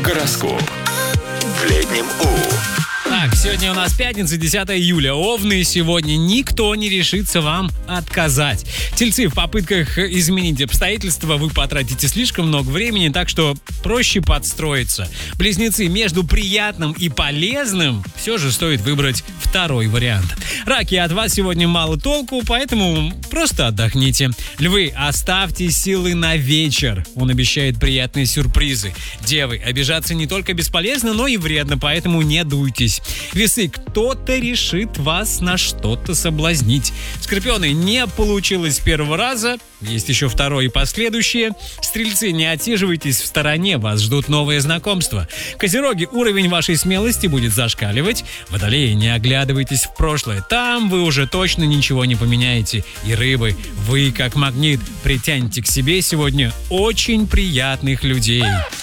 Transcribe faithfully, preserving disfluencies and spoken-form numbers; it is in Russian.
Гороскоп. В летнем У. Так, сегодня у нас пятница, десятое июля. Овны, сегодня никто не решится вам отказать. Тельцы, в попытках изменить обстоятельства вы потратите слишком много времени, так что проще подстроиться. Близнецы, между приятным и полезным все же стоит выбрать второй вариант. Раки, от вас сегодня мало толку, поэтому просто отдохните. Львы, оставьте силы на вечер. Он обещает приятные сюрпризы. Девы, обижаться не только бесполезно, но и вредно, поэтому не дуйтесь. Весы, кто-то решит вас на что-то соблазнить. Скорпионы, не получилось с первого раза, есть еще второй и последующие. Стрельцы, не отсиживайтесь в стороне, вас ждут новые знакомства. Козероги, уровень вашей смелости будет зашкаливать. Водолеи, не оглядывайтесь в прошлое, там вы уже точно ничего не поменяете. И рыбы, вы как магнит притянете к себе сегодня очень приятных людей.